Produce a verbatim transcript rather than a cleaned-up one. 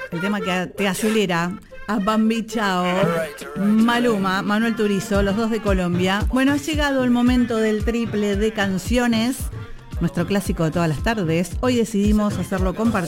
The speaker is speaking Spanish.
el tema que te acelera a Bambi Chao, Maluma, Manuel Turizo, los dos de Colombia. Bueno, ha llegado el momento del triple de canciones, nuestro clásico de todas las tardes. Hoy decidimos hacerlo compartido